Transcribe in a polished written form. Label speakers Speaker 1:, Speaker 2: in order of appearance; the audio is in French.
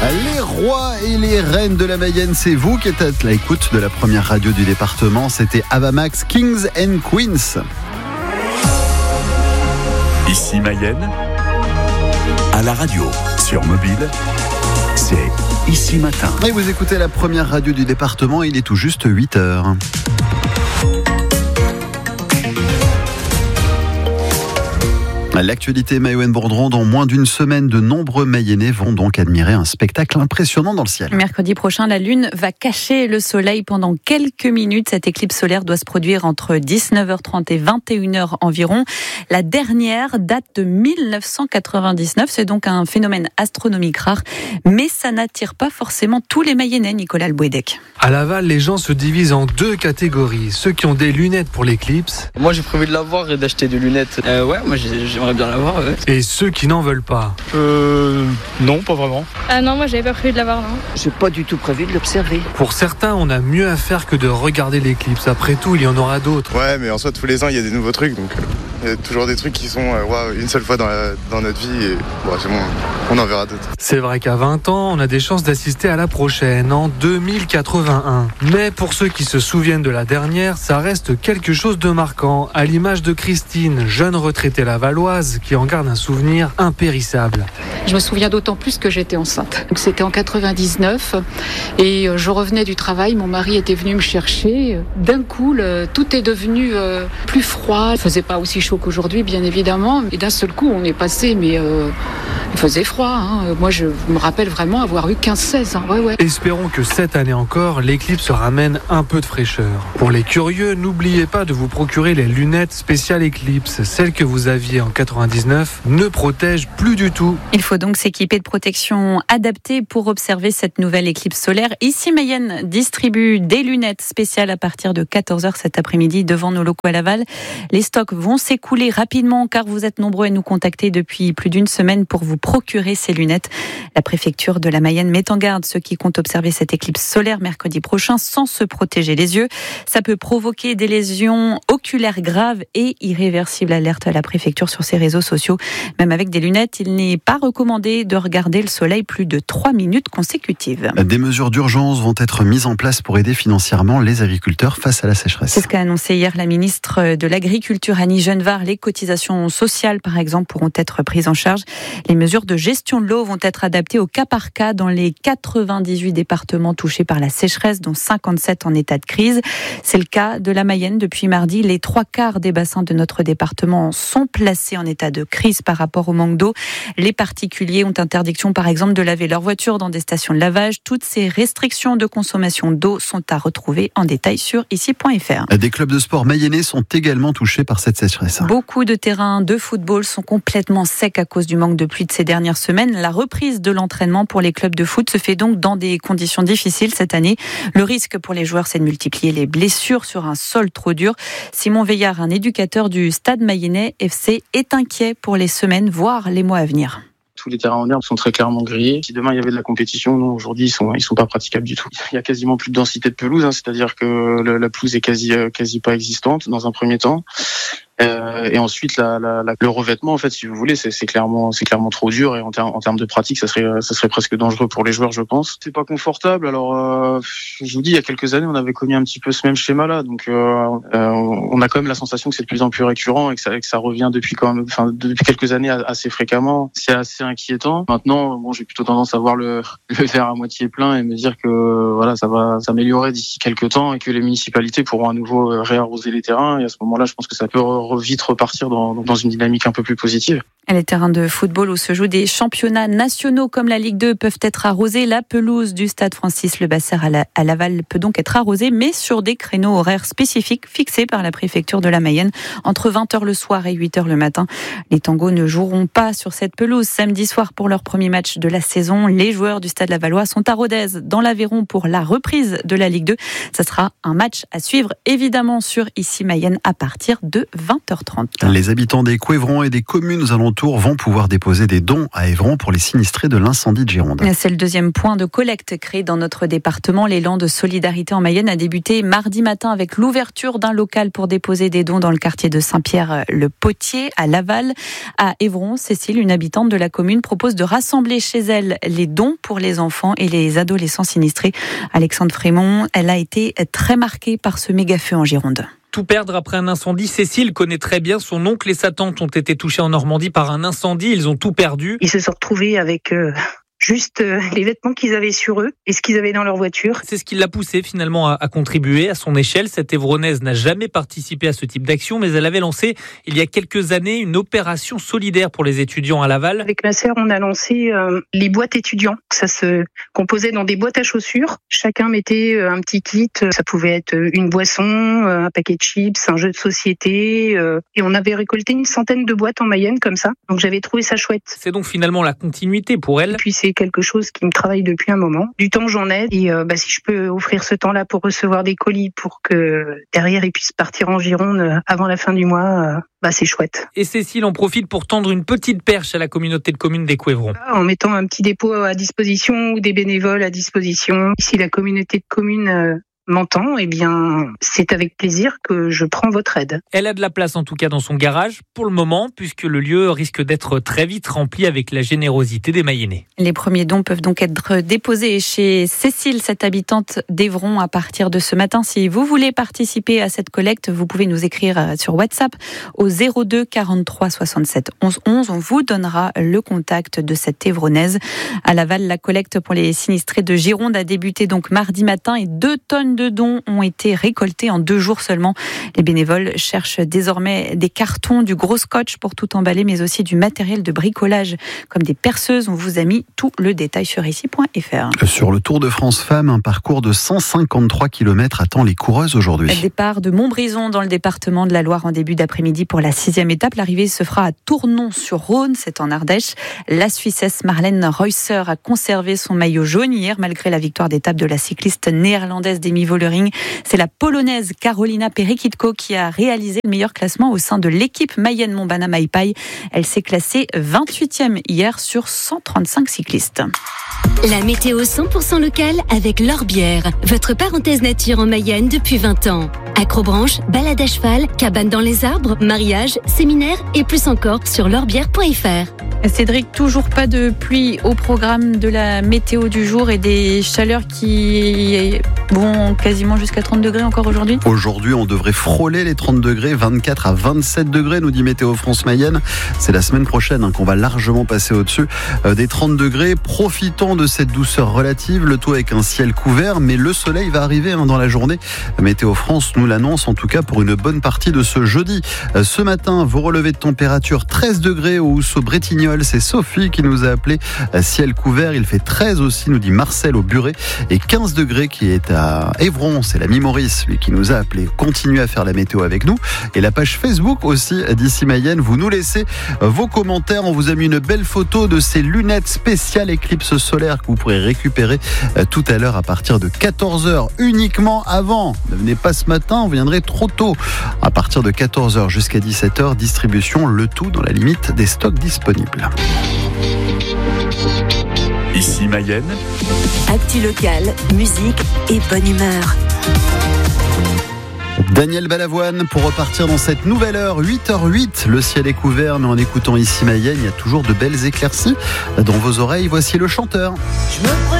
Speaker 1: Les rois et les reines de la Mayenne, c'est vous qui êtes à l'écoute de la première radio du département. C'était Avamax, Kings and Queens.
Speaker 2: Ici Mayenne, à la radio, sur mobile, c'est Ici Matin.
Speaker 1: Et vous écoutez la première radio du département, il est tout juste 8h. L'actualité Mayoën-Bourdron, dans moins d'une semaine, de nombreux Mayennais vont donc admirer un spectacle impressionnant dans le ciel.
Speaker 3: Mercredi prochain, la Lune va cacher le soleil pendant quelques minutes. Cette éclipse solaire doit se produire entre 19h30 et 21h environ. La dernière date de 1999. C'est donc un phénomène astronomique rare, mais ça n'attire pas forcément tous les Mayennais, Nicolas Albouedec.
Speaker 4: À Laval, les gens se divisent en deux catégories. Ceux qui ont des lunettes pour l'éclipse.
Speaker 5: Moi, j'ai prévu de l'avoir et d'acheter des lunettes. Moi, j'aimerais bien l'avoir. Ouais.
Speaker 4: Et ceux qui n'en veulent pas.
Speaker 6: Non, pas vraiment.
Speaker 7: Ah non, moi j'avais pas prévu de l'avoir, non.
Speaker 8: J'ai pas du tout prévu de l'observer.
Speaker 4: Pour certains, on a mieux à faire que de regarder l'éclipse. Après tout, il y en aura d'autres.
Speaker 6: Ouais, mais en soi, tous les ans, il y a des nouveaux trucs. Donc, il y a toujours des trucs qui sont une seule fois dans notre vie. Et c'est bon, on en verra d'autres.
Speaker 4: C'est vrai qu'à 20 ans, on a des chances d'assister à la prochaine, en 2081. Mais pour ceux qui se souviennent de la dernière, ça reste quelque chose de marquant. À l'image de Christine, jeune retraitée lavalloise, qui en garde un souvenir impérissable.
Speaker 9: Je me souviens d'autant plus que j'étais enceinte. Donc c'était en 99 et je revenais du travail, mon mari était venu me chercher. D'un coup, tout est devenu plus froid. Il faisait pas aussi chaud qu'aujourd'hui, bien évidemment. Et d'un seul coup, on est passé, mais il faisait froid. Moi, je me rappelle vraiment avoir eu 15-16 ans. Ouais.
Speaker 4: Espérons que cette année encore, l'éclipse ramène un peu de fraîcheur. Pour les curieux, n'oubliez pas de vous procurer les lunettes spéciales éclipse. Celles que vous aviez en 99 ne protègent plus du tout.
Speaker 3: Il faut donc s'équiper de protections adaptées pour observer cette nouvelle éclipse solaire. Ici, Mayenne distribue des lunettes spéciales à partir de 14h cet après-midi devant nos locaux à Laval. Les stocks vont s'écouler rapidement car vous êtes nombreux à nous contacter depuis plus d'une semaine pour vous procurer ces lunettes. La préfecture de la Mayenne met en garde ceux qui comptent observer cette éclipse solaire mercredi prochain sans se protéger les yeux. Ça peut provoquer des lésions oculaires graves et irréversibles. Alerte à la préfecture sur ses réseaux sociaux. Même avec des lunettes, il n'est pas recommandé de regarder le soleil plus de 3 minutes consécutives.
Speaker 1: Des mesures d'urgence vont être mises en place pour aider financièrement les agriculteurs face à la sécheresse.
Speaker 3: C'est ce qu'a annoncé hier la ministre de l'Agriculture, Annie Genevard. Les cotisations sociales, par exemple, pourront être prises en charge. Les mesures de gestion de l'eau vont être adaptées au cas par cas dans les 98 départements touchés par la sécheresse, dont 57 en état de crise. C'est le cas de la Mayenne depuis mardi. Les 3/4 des bassins de notre département sont placés en état de crise par rapport au manque d'eau. Les particuliers ont interdiction, par exemple, de laver leur voiture dans des stations de lavage. Toutes ces restrictions de consommation d'eau sont à retrouver en détail sur ici.fr.
Speaker 1: Des clubs de sport mayennais sont également touchés par cette sécheresse.
Speaker 3: Beaucoup de terrains de football sont complètement secs à cause du manque de pluie de ces dernières semaines. La reprise de l'entraînement pour les clubs de foot se fait donc dans des conditions difficiles cette année. Le risque pour les joueurs, c'est de multiplier les blessures sur un sol trop dur. Simon Veillard, un éducateur du Stade Mayennais FC, est inquiet pour les semaines, voire les mois à venir.
Speaker 5: Tous les terrains en herbe sont très clairement grillés. Si demain il y avait de la compétition, non, aujourd'hui ils sont pas praticables du tout. Il y a quasiment plus de densité de pelouse, c'est-à-dire que la pelouse est quasi pas existante dans un premier temps. Et ensuite le revêtement, en fait, si vous voulez, c'est clairement trop dur, et en termes de pratique, ça serait presque dangereux pour les joueurs, je pense. C'est pas confortable. Alors je vous dis, il y a quelques années on avait connu un petit peu ce même schéma là, donc on a quand même la sensation que c'est de plus en plus récurrent et que ça revient depuis quelques années assez fréquemment. C'est assez inquiétant. Maintenant, j'ai plutôt tendance à voir le verre à moitié plein et me dire que voilà, ça va s'améliorer d'ici quelques temps et que les municipalités pourront à nouveau réarroser les terrains, et à ce moment-là, je pense que ça peut vite repartir dans une dynamique un peu plus positive.
Speaker 3: Les terrains de football où se jouent des championnats nationaux comme la Ligue 2 peuvent être arrosés. La pelouse du stade Francis-Le-Basser à Laval peut donc être arrosée, mais sur des créneaux horaires spécifiques fixés par la préfecture de la Mayenne, entre 20h le soir et 8h le matin. Les tangos ne joueront pas sur cette pelouse samedi soir pour leur premier match de la saison. Les joueurs du stade lavallois sont à Rodez, dans l'Aveyron, pour la reprise de la Ligue 2. Ça sera un match à suivre, évidemment, sur Ici Mayenne à partir de 20h30.
Speaker 1: Les habitants des Couévrons et des communes alentours tour vont pouvoir déposer des dons à Évron pour les sinistrés de l'incendie de Gironde.
Speaker 3: C'est le deuxième point de collecte créé dans notre département. L'élan de solidarité en Mayenne a débuté mardi matin avec l'ouverture d'un local pour déposer des dons dans le quartier de Saint-Pierre-le-Potier à Laval. À Évron, Cécile, une habitante de la commune, propose de rassembler chez elle les dons pour les enfants et les adolescents sinistrés. Alexandre Frémont, elle a été très marquée par ce méga-feu en Gironde.
Speaker 7: Tout perdre après un incendie. Cécile connaît très bien son oncle et sa tante ont été touchés en Normandie par un incendie. Ils ont tout perdu.
Speaker 10: Ils se sont retrouvés avec juste les vêtements qu'ils avaient sur eux et ce qu'ils avaient dans leur voiture.
Speaker 7: C'est ce qui l'a poussé finalement à contribuer à son échelle. Cette Évronaise n'a jamais participé à ce type d'action, mais elle avait lancé il y a quelques années une opération solidaire pour les étudiants à Laval.
Speaker 10: Avec ma sœur, on a lancé les boîtes étudiants. Ça se composait dans des boîtes à chaussures. Chacun mettait un petit kit. Ça pouvait être une boisson, un paquet de chips, un jeu de société. Et on avait récolté une centaine de boîtes en Mayenne comme ça. Donc j'avais trouvé ça chouette.
Speaker 7: C'est donc finalement la continuité pour elle.
Speaker 10: Et puis c'est quelque chose qui me travaille depuis un moment. Du temps, j'en ai. Et si je peux offrir ce temps-là pour recevoir des colis pour que derrière ils puissent partir en Gironde avant la fin du mois, c'est chouette.
Speaker 7: Et Cécile en profite pour tendre une petite perche à la communauté de communes d'Écouévron.
Speaker 10: En mettant un petit dépôt à disposition ou des bénévoles à disposition. Si la communauté de communes m'entend, c'est avec plaisir que je prends votre aide.
Speaker 7: Elle a de la place en tout cas dans son garage pour le moment, puisque le lieu risque d'être très vite rempli avec la générosité des Mayennais.
Speaker 3: Les premiers dons peuvent donc être déposés chez Cécile, cette habitante d'Évron, à partir de ce matin. Si vous voulez participer à cette collecte, vous pouvez nous écrire sur WhatsApp au 02 43 67 11 11. On vous donnera le contact de cette Évronaise. À Laval, la collecte pour les sinistrés de Gironde a débuté donc mardi matin et 2 tonnes de dons ont été récoltés en 2 jours seulement. Les bénévoles cherchent désormais des cartons, du gros scotch pour tout emballer, mais aussi du matériel de bricolage comme des perceuses. On vous a mis tout le détail sur ici.fr.
Speaker 1: Sur le Tour de France Femmes, un parcours de 153 km attend les coureuses aujourd'hui.
Speaker 3: Le départ de Montbrison dans le département de la Loire en début d'après-midi pour la 6e étape. L'arrivée se fera à Tournon-sur-Rhône, c'est en Ardèche. La Suissesse Marlène Reusser a conservé son maillot jaune hier malgré la victoire d'étape de la cycliste néerlandaise Demi Vollering. C'est la Polonaise Karolina Perikitko qui a réalisé le meilleur classement au sein de l'équipe Mayenne Montbana Maipai. Elle s'est classée 28e hier sur 135 cyclistes.
Speaker 11: La météo 100% locale avec l'Orbière, votre parenthèse nature en Mayenne depuis 20 ans. Acrobranche, balade à cheval, cabane dans les arbres, mariage, séminaire et plus encore sur l'orbière.fr.
Speaker 3: Cédric, toujours pas de pluie au programme de la météo du jour et des chaleurs qui vont quasiment jusqu'à 30 degrés encore aujourd'hui.
Speaker 1: Aujourd'hui, on devrait frôler les 30 degrés, 24 à 27 degrés, nous dit Météo France Mayenne. C'est la semaine prochaine qu'on va largement passer au-dessus des 30 degrés. Profitons de cette douceur relative, le tout avec un ciel couvert, mais le soleil va arriver dans la journée. Météo France nous l'annonce en tout cas pour une bonne partie de ce jeudi. Ce matin, vos relevés de température 13 degrés au Housseau-Bretignolles. C'est Sophie qui nous a appelé. Ciel couvert, il fait 13 aussi, nous dit Marcel au Buret. Et 15 degrés qui est à Évron. C'est l'ami Maurice, lui, qui nous a appelé. Continuez à faire la météo avec nous. Et la page Facebook aussi d'Ici Mayenne. Vous nous laissez vos commentaires. On vous a mis une belle photo de ces lunettes spéciales éclipse solaire que vous pourrez récupérer tout à l'heure à partir de 14h uniquement. Avant, ne venez pas ce matin, vous viendrez trop tôt. À partir de 14h jusqu'à 17h, distribution, le tout dans la limite des stocks disponibles.
Speaker 2: Ici Mayenne.
Speaker 11: Actu locale, musique et bonne humeur.
Speaker 1: Daniel Balavoine pour repartir dans cette nouvelle heure, 8h08. Le ciel est couvert, mais en écoutant Ici Mayenne, il y a toujours de belles éclaircies dans vos oreilles. Voici le chanteur.